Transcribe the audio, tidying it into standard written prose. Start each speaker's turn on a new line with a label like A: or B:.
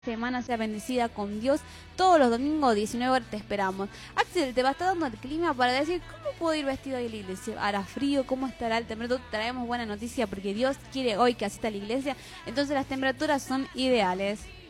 A: semana sea bendecida con Dios. Todos los domingos 19 horas te esperamos. Axel, te va a estar dando el clima para decir cómo puedo ir vestido hoy a la iglesia. ¿Hará frío? ¿Cómo estará el temperatura? Traemos buena noticia porque Dios quiere hoy que asista a la iglesia. Entonces las temperaturas son ideales.